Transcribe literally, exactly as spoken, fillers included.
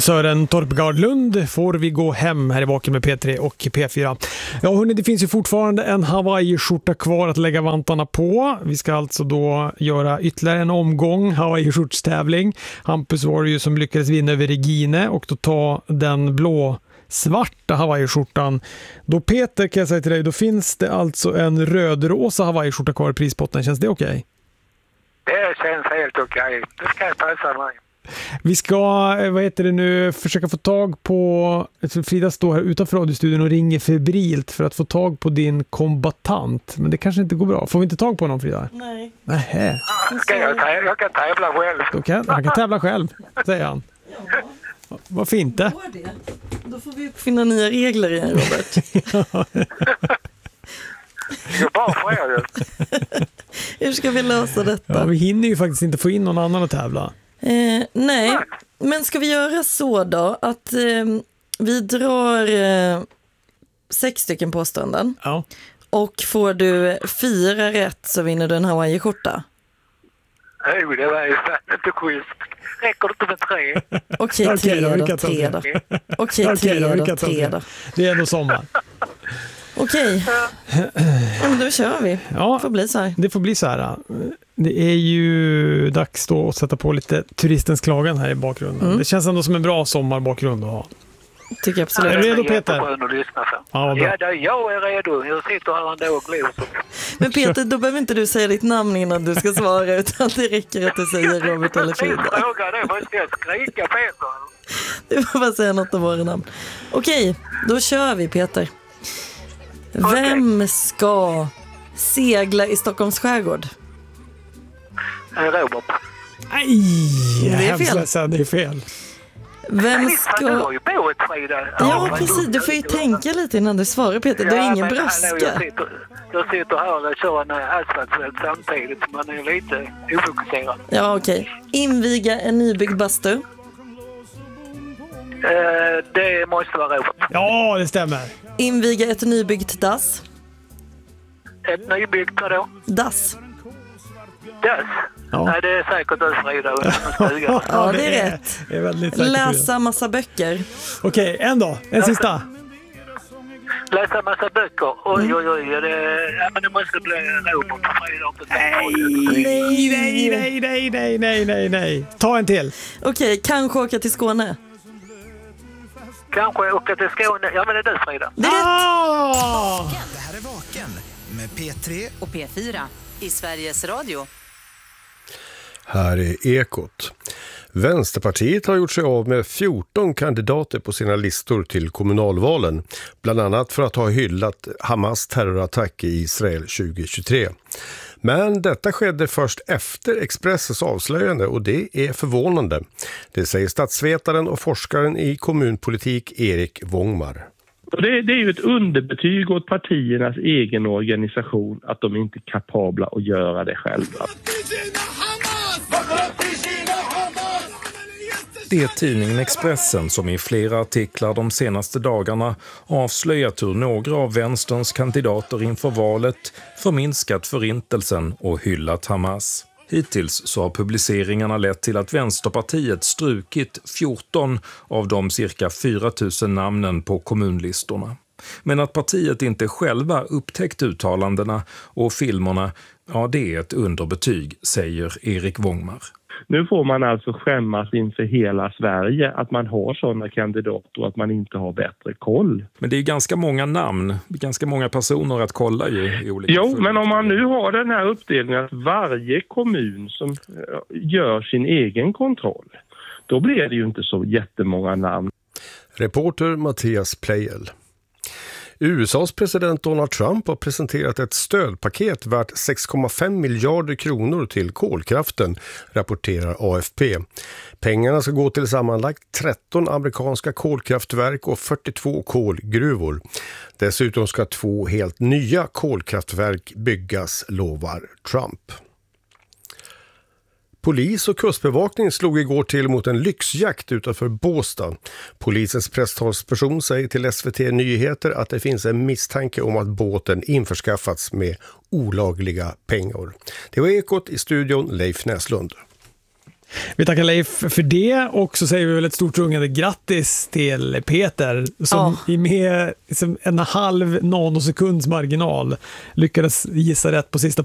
Sören Torpgardlund får vi gå hem här i Vaken med P tre och P fyra. Ja hörni, det finns ju fortfarande en Hawaii-skjorta kvar att lägga vantarna på. Vi ska alltså då göra ytterligare en omgång Hawaii-skjortstävling. Hampus var det ju som lyckades vinna över Regine och då ta den blå svarta Hawaii-skjortan. Då Peter, kan jag säga till dig, då finns det alltså en rödrosa Hawaii-skjorta kvar i prispotten. Känns det okej? Okay? Det känns helt okej. Det ska passa mig. Vi ska, vad heter det nu, försöka få tag på, Frida står här utanför radiostudion och ringer febrilt för att få tag på din kombatant. Men det kanske inte går bra. Får vi inte tag på någon, Frida? Nej. Nähä. Ska jag, tävla, jag kan tävla själv. Då kan, han kan tävla själv, säger han. Ja. Vad fint det. det. Då får vi finna nya regler igen, Robert. Det går bra för er. Hur ska vi lösa detta? Ja, vi hinner ju faktiskt inte få in någon annan att tävla. Eh, nej, men ska vi göra så då att eh, vi drar eh, sex stycken påståenden. Ja. Och får du fyra rätt så vinner du en Hawaii-skjorta. Nej, det var ju fan inte schysst. Räcker det inte med tre? Okej, Okej, tre då, vi då, kan ta tre det. då. Okej, Okej, tre då, vi då, kan ta tre det. då. Det är ändå sommar. Okej, ja, men då kör vi. Ja, Det får bli så här. det får bli så här. Det är ju dags då att sätta på lite turistens klagan här i bakgrunden. Mm. Det känns ändå som en bra sommarbakgrund att ha. Tycker jag absolut. Är du redo, Peter? Jätteskön att lyssna för. Ja, vad bra. Ja, då, jag är redo. Jag sitter här ändå och glor. Men Peter, då behöver inte du säga ditt namn innan du ska svara, utan det räcker att du säger Robert eller Frida. Fråga det, måste jag skrika Peter? Du får bara säga något av våra namn. Okej, då kör vi, Peter. Vem ska segla i Stockholms skärgård? Robert. Nej, Det är hemskt fel. ledsen, det är fel. Vem Nej, fan, du ska... har ju båt, Frida. Ja, precis. Du får ju tänka lite innan du svarar, Peter. Du har Ja, ingen men hallå, brådska. Jag sitter, jag sitter här och kör en asfaltsväg samtidigt. Man är lite ofokuserad. Ja, okej. Inviga en nybyggd bastu. Eh, det måste vara Robert. Ja, det stämmer. Inviga ett nybyggt dass. Ett nybyggt, vadå? Dass. Dass? Ja. Nej, det är säkert du, Frida. under en stuga. Ja, det är rätt. Det är väldigt säkert. Läsa massa böcker. Okej, en då. En sista. Läsa massa böcker. Oj, oj, oj. Det, ja, men det måste bli Robert och Frida. Nej, nej, nej, nej, nej, nej, nej, nej. Ta en till. Okej, kanske åka till Skåne. Kanske åka till Skåne. Ja, men det är du, Frida. Det är rätt. Ah! Det här är Vaken med P tre Och P fyra i Sveriges Radio. Här är Ekot. Vänsterpartiet har gjort sig av med fjorton kandidater på sina listor till kommunalvalen. Bland annat för att ha hyllat Hamas terrorattack i Israel tjugohundratjugotre. Men detta skedde först efter Expressens avslöjande och det är förvånande. Det säger statsvetaren och forskaren i kommunpolitik Erik Wångmar. Och det, det är ju ett underbetyg åt partiernas egen organisation att de inte är kapabla att göra det själva. Det är tidningen Expressen som i flera artiklar de senaste dagarna avslöjat hur några av vänsterns kandidater inför valet förminskat förintelsen och hyllat Hamas. Hittills så har publiceringarna lett till att Vänsterpartiet strukit fjorton av de cirka fyra tusen namnen på kommunlistorna. Men att partiet inte själva upptäckt uttalandena och filmerna, ja det är ett underbetyg, säger Erik Wångmar. Nu får man alltså skämmas inför hela Sverige att man har sådana kandidater och att man inte har bättre koll. Men det är ganska många namn, ganska många personer att kolla i, i olika... Jo, men om man nu har den här uppdelningen att varje kommun som gör sin egen kontroll, då blir det ju inte så jättemånga namn. Reporter Mattias Pleijel. U S A:s president Donald Trump har presenterat ett stödpaket värt sex komma fem miljarder kronor till kolkraften, rapporterar A F P. Pengarna ska gå till sammanlagt tretton amerikanska kolkraftverk och fyrtiotvå kolgruvor. Dessutom ska två helt nya kolkraftverk byggas, lovar Trump. Polis och kustbevakning slog igår till mot en lyxjakt utanför Båstad. Polisens presstalsperson säger till S V T Nyheter att det finns en misstanke om att båten införskaffats med olagliga pengar. Det var Ekot, i studion Leif Näslund. Vi tackar Leif för det och så säger vi väl ett stort rungande grattis till Peter som Ja. med liksom en halv nanosekunds marginal lyckades gissa rätt på sista